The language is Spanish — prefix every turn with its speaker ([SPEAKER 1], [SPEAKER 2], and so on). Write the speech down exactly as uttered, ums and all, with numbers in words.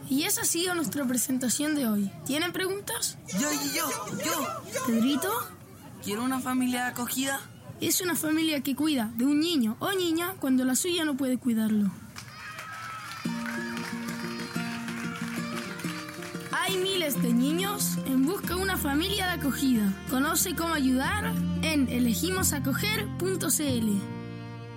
[SPEAKER 1] Y esa ha sido nuestra presentación de hoy. ¿Tienen preguntas?
[SPEAKER 2] Yo, yo, yo.
[SPEAKER 1] ¿Pedrito?
[SPEAKER 2] ¿Quiero una familia acogida?
[SPEAKER 1] Es una familia que cuida de un niño o niña cuando la suya no puede cuidarlo. Hay miles de niños en busca de una familia de acogida. Conoce cómo ayudar en elegimos acoger punto c l.